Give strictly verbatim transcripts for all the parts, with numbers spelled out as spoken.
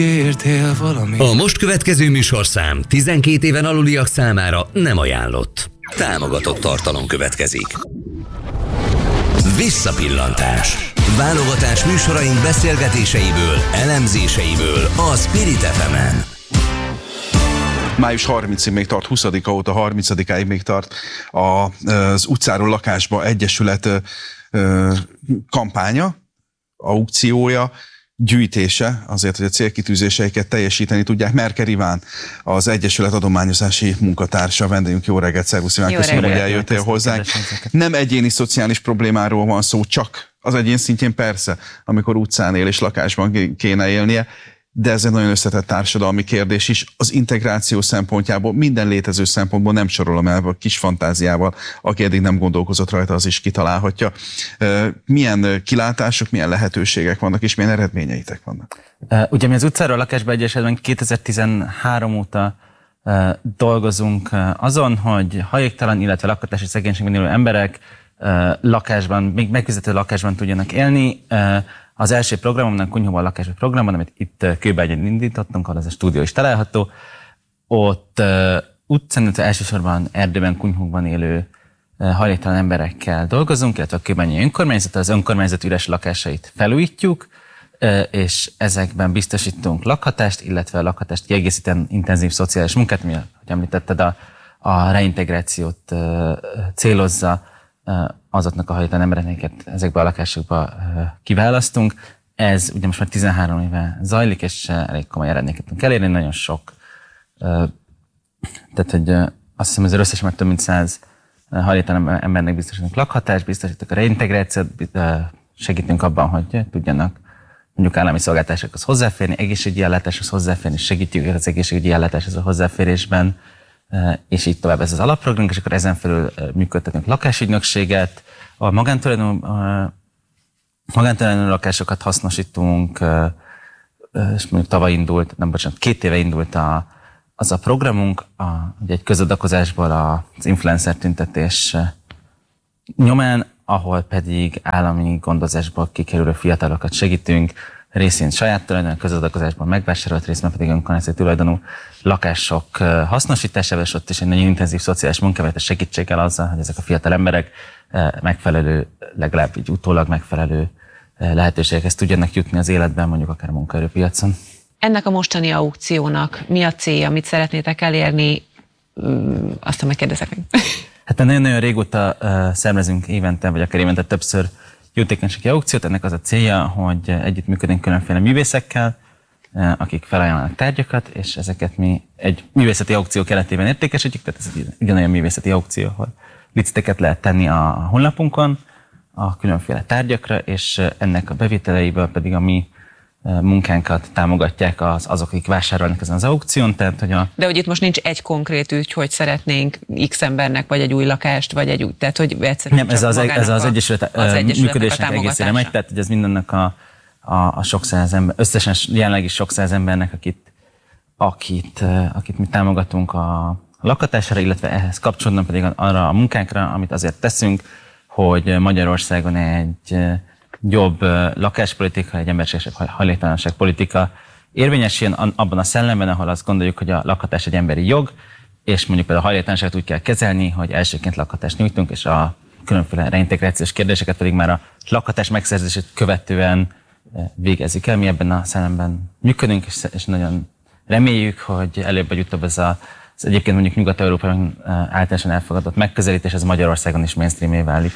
Értél valami. A most következő műsorszám tizenkét éven aluliak számára nem ajánlott. Támogatott tartalom következik. Visszapillantás. Válogatás műsoraink beszélgetéseiből, elemzéseiből a Spirit ef emen. május harmincadikáig még tart, huszadika óta harmincadikáig még tart az Utcáról Lakásba Egyesület kampánya, aukciója, gyűjtése, azért, hogy a célkitűzéseiket teljesíteni tudják. Merker Iván, az Egyesület adományozási munkatársa, vendégünk. Jó reggelt, szervusz Iván, köszönöm, hogy eljöttél hozzánk. Nem egyéni szociális problémáról van szó, csak az egyén szintjén persze, amikor utcán él és lakásban kéne élnie, de ez egy nagyon összetett társadalmi kérdés is. Az integráció szempontjából, minden létező szempontból nem sorolom el, a kis fantáziával, aki eddig nem gondolkozott rajta, az is kitalálhatja. Milyen kilátások, milyen lehetőségek vannak, és milyen eredményeitek vannak? Ugye mi az Utcáról Lakásba Egyesületben kétezer-tizenhárom óta dolgozunk azon, hogy hajléktalan, illetve lakhatási szegénységben élő emberek lakásban, még megfizető lakásban tudjanak élni. Az első programomnak Kunyhóban lakásban programban, amit itt Kőbágyon indítottunk, ahol ez a stúdió is található, ott uh, utcán, elsősorban erdőben, kunyhókban élő uh, hajléktalan emberekkel dolgozunk, illetve a Kőbányai önkormányzat, az önkormányzat üres lakásait felújítjuk, uh, és ezekben biztosítunk lakhatást, illetve a lakhatást kiegészítően intenzív szociális munkát, mi, hogy említetted, a, a reintegrációt uh, célozza, azoknak a hajléktalan embereket ezekbe a lakásokba kiválasztunk. Ez ugye most már tizenhárom éve zajlik, és elég komoly eredményeket tudunk elérni. Nagyon sok, tehát hogy azt hiszem, hogy összesen már több mint száz hajléktalan embernek biztosítunk lakhatást, biztosítunk a reintegrációt, segítünk abban, hogy tudjanak mondjuk állami szolgáltatásokhoz hozzáférni, egészségügyi ellátáshoz hozzáférni, segítjük az egészségügyi ellátáshoz a hozzáférésben, és így tovább ez az alapprogram, és akkor ezen felül működtetünk lakásügynökséget, a magántulajdonú, magántulajdonú lakásokat hasznosítunk, és mondjuk tavaly indult, nem bocsánat, két éve indult a, az a programunk, a, ugye egy közadakozásból az influencer tüntetés nyomán, ahol pedig állami gondozásból kikerülő fiatalokat segítünk, részint saját tulajdonú közadakozásban megvásárolt, részben pedig önkormányzati tulajdonú lakások hasznosításával, és ott is egy nagyon intenzív szociális munkával, segítséggel azzal, hogy ezek a fiatal emberek megfelelő, legalább így utólag megfelelő lehetőségekhez tudjanak jutni az életben, mondjuk akár a munkaerőpiacon. Ennek a mostani aukciónak mi a célja, mit szeretnétek elérni? Aztán megkérdezek meg. Hát nagyon-nagyon régóta szervezünk évente, vagy akár évente többször jótékonysági aukciót. Ennek az a célja, hogy együttműködünk különféle művészekkel, akik felajánlanak tárgyakat, és ezeket mi egy művészeti aukció keretében értékesítjük, tehát ez egy ugyanolyan művészeti aukció, ahol liciteket lehet tenni a honlapunkon a különféle tárgyakra, és ennek a bevételeiből pedig a mi munkánkat támogatják az, azok, akik vásárolnak ezen az aukción. Tehát, hogy a... De hogy itt most nincs egy konkrét ügy, hogy szeretnénk X embernek vagy egy új lakást, vagy egy új, tehát hogy egyszerűen nem, ez az, ez az Egyesület működésnek egészére megy, tehát hogy ez mindennek a, a, a sok száz ember, összesen jelenleg is sok száz embernek, akit, akit, akit mi támogatunk a lakhatására, illetve ehhez kapcsolódnak pedig arra a munkánkra, amit azért teszünk, hogy Magyarországon egy jobb lakáspolitika, egy emberségesebb hajléktalanság politika érvényesüljön abban a szellemben, ahol azt gondoljuk, hogy a lakhatás egy emberi jog, és mondjuk például a hajléktalanságot úgy kell kezelni, hogy elsőként lakhatást nyújtunk, és a különféle reintegrációs kérdéseket pedig már a lakhatás megszerzését követően végezzük el. Mi ebben a szellemben működünk, és, és nagyon reméljük, hogy előbb vagy utóbb ez a, az egyébként mondjuk Nyugat-Európában általánosan elfogadott megközelítés, ez Magyarországon is mainstreamé válik.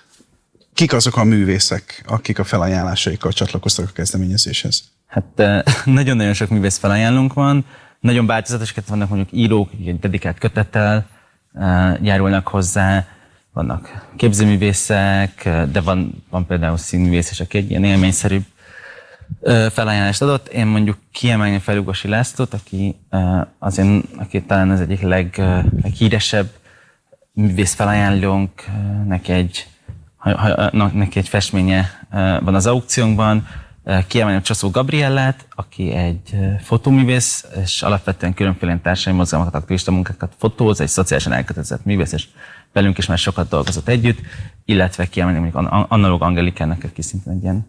Kik azok a művészek, akik a felajánlásaikkal csatlakoztak a kezdeményezéshez? Hát nagyon-nagyon sok művész felajánlónk van, nagyon változatosak vannak, mondjuk írók, egy dedikált kötettel járulnak hozzá, vannak képzőművészek, de van, van például színművész is, aki egy ilyen élményszerűbb felajánlást adott. Én mondjuk kiemelni fel Ugosi Lászlót, aki azért, aki talán az egyik leg, leghíresebb művész felajánlónk, neki egy Ha, ha, neki egy festménye van az aukciónkban. Kiemelni Csaszó Gabriellát, aki egy fotóművész, és alapvetően különféle társadalmi mozgalmakat, aktivista munkákat fotóz, egy szociálisan elkötelezett művész, és velünk is már sokat dolgozott együtt, illetve kiemelni mondjuk Analóg Angelikának, aki szintén egy ilyen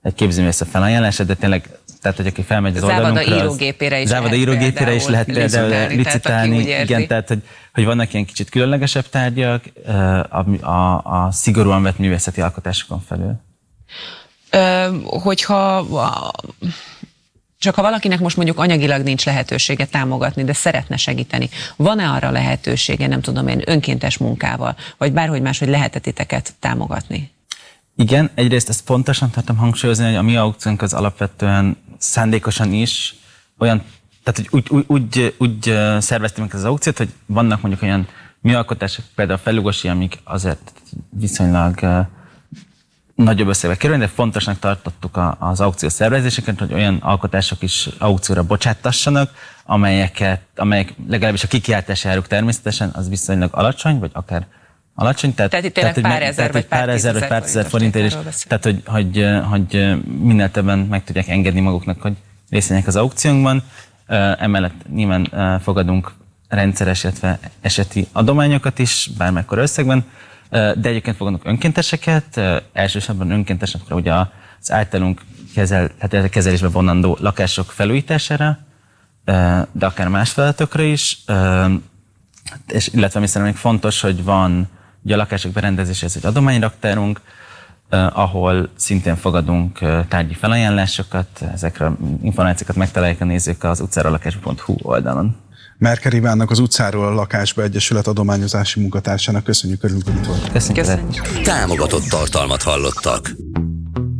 egy képzőművész felajánlása, de tényleg, tehát hogy aki felmegy az Závada oldalunkra, írógépére is Závada lehet írógépére is lehet például licitálni, igen, tehát hogy, hogy vannak ilyen kicsit különlegesebb tárgyak a, a, a szigorúan vett művészeti alkotásokon felül. Ö, hogyha csak ha valakinek most mondjuk anyagilag nincs lehetősége támogatni, de szeretne segíteni, van-e arra lehetősége, nem tudom én, önkéntes munkával, vagy bárhogy máshogy lehet-e titeket támogatni? Igen, egyrészt ezt pontosan tartom hangsúlyozni, hogy a mi aukciónk az alapvetően szándékosan is olyan, tehát hogy úgy, úgy, úgy, úgy szerveztük meg az aukciót, hogy vannak mondjuk olyan műalkotások, például a Fellugosi, amik azért viszonylag uh, nagyobb összegbe kerülnek, de fontosnak tartottuk a, az aukció szervezéseket, hogy olyan alkotások is aukcióra bocsáttassanak, amelyeket, amelyek legalábbis a kikiáltási áruk természetesen az viszonylag alacsony, vagy akár alacsony, tehát, tehát itt tényleg tehát, pár ezer, vagy pár ezer, vagy pár tízezer forintért is, tehát hogy, hogy, hogy minél többen meg tudják engedni maguknak, hogy részt vegyenek az aukciónkban. Emellett nyilván fogadunk rendszeres, illetve eseti adományokat is, bármekkora összegben, de egyébként fogadunk önkénteseket, elsősorban önkéntesekre ugye az általunk kezel, hát kezelésbe vonandó lakások felújítására, de akár más feladatokra is, és illetve mi szerintem még fontos, hogy van ugye a lakások berendezéséhez egy adományraktárunk, eh, ahol szintén fogadunk eh, tárgyi felajánlásokat, ezekre információkat megtalálják a nézők az utcáralakásba pont hu oldalon. Merker Ivánnak, az Utcáról a Lakásba Egyesület adományozási munkatársának köszönjük, örülünk, hogy itt volt. Köszönjük. Köszönjük. Támogatott tartalmat hallottak.